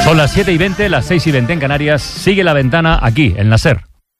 Son las 7:20, las 6:20 en Canarias. Sigue La Ventana aquí, en la SER.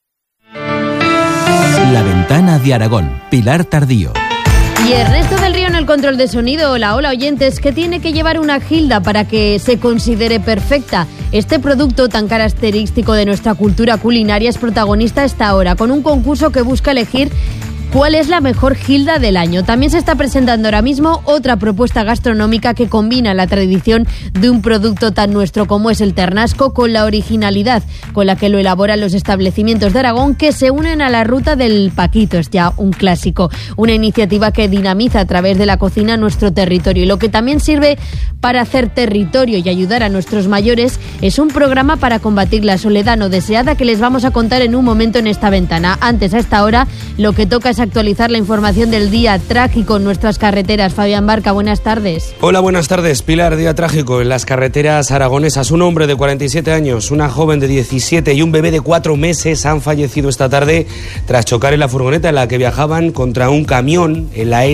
La Ventana de Aragón, Pilar Tardío. Y Ernesto del Río en el control de sonido. Hola, oyentes. ¿Qué tiene que llevar una gilda para que se considere perfecta? Este producto tan característico de nuestra cultura culinaria es protagonista esta hora, con un concurso que busca elegir ¿cuál es la mejor gilda del año? También se está presentando ahora mismo otra propuesta gastronómica que combina la tradición de un producto tan nuestro como es el ternasco con la originalidad con la que lo elaboran los establecimientos de Aragón, que se unen a la ruta del Paquito. Es ya un clásico, una iniciativa que dinamiza a través de la cocina nuestro territorio. Y lo que también sirve para hacer territorio y ayudar a nuestros mayores es un programa para combatir la soledad no deseada que les vamos a contar en un momento en esta ventana. Antes, a esta hora, lo que toca es actualizar la información del día trágico en nuestras carreteras. Fabián Barca, buenas tardes. Hola, buenas tardes. Pilar, día trágico en las carreteras aragonesas. Un hombre de 47 años, una joven de 17 y un bebé de 4 meses han fallecido esta tarde tras chocar en la furgoneta en la que viajaban contra un camión en la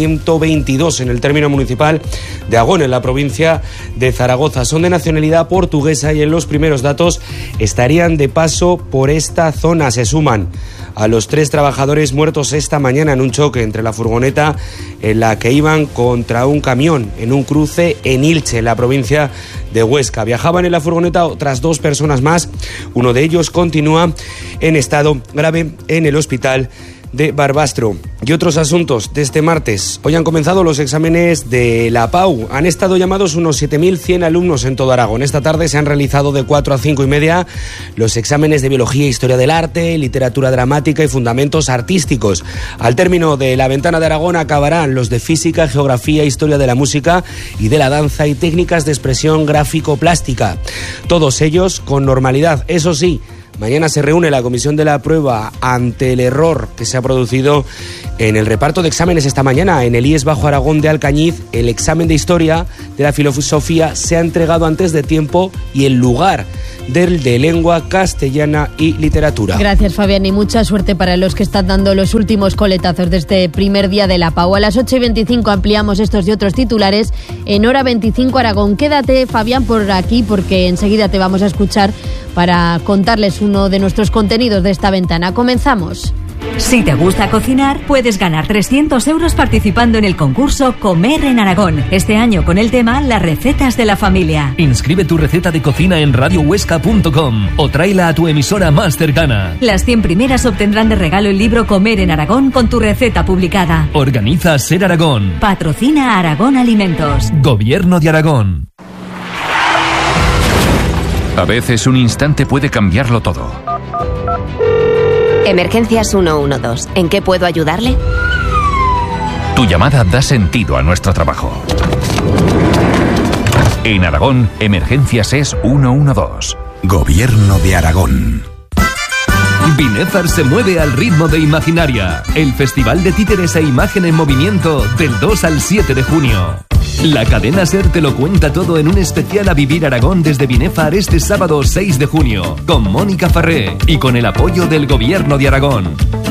N122 en el término municipal de Agón, en la provincia de Zaragoza. Son de nacionalidad portuguesa y en los primeros datos estarían de paso por esta zona. Se suman a los 3 trabajadores muertos esta mañana en un choque entre la furgoneta en la que iban contra un camión en un cruce en Ilche, en la provincia de Huesca. Viajaban en la furgoneta otras 2 personas más. Uno de ellos continúa en estado grave en el hospital de Barbastro. Y otros asuntos de este martes. Hoy han comenzado los exámenes de la PAU. Han estado llamados unos 7.100 alumnos en todo Aragón. Esta tarde se han realizado de 4 a 5:30 los exámenes de Biología e Historia del Arte, Literatura Dramática y Fundamentos Artísticos. Al término de La Ventana de Aragón acabarán los de Física, Geografía, Historia de la Música y de la Danza y Técnicas de Expresión Gráfico-Plástica. Todos ellos con normalidad. Eso sí, mañana se reúne la comisión de la prueba ante el error que se ha producido en el reparto de exámenes esta mañana en el IES Bajo Aragón de Alcañiz. El examen de Historia de la Filosofía se ha entregado antes de tiempo y en lugar del de Lengua Castellana y Literatura. Gracias, Fabián, y mucha suerte para los que están dando los últimos coletazos de este primer día de la PAU. A las 8:25 ampliamos estos y otros titulares en Hora 25 Aragón. Quédate, Fabián, por aquí porque enseguida te vamos a escuchar para contarles uno de nuestros contenidos de esta ventana. Comenzamos. Si te gusta cocinar, puedes ganar 300 euros participando en el concurso Comer en Aragón. Este año con el tema Las recetas de la familia. Inscribe tu receta de cocina en radiohuesca.com o tráela a tu emisora más cercana. Las 100 primeras obtendrán de regalo el libro Comer en Aragón con tu receta publicada. Organiza SER Aragón. Patrocina Aragón Alimentos. Gobierno de Aragón. A veces un instante puede cambiarlo todo. Emergencias 112. ¿En qué puedo ayudarle? Tu llamada da sentido a nuestro trabajo. En Aragón, Emergencias es 112. Gobierno de Aragón. Binefar se mueve al ritmo de Imaginaria, el festival de títeres e imagen en movimiento del 2 al 7 de junio. La cadena SER te lo cuenta todo en un especial a Vivir Aragón desde Binefar este sábado 6 de junio, con Mónica Farré y con el apoyo del Gobierno de Aragón.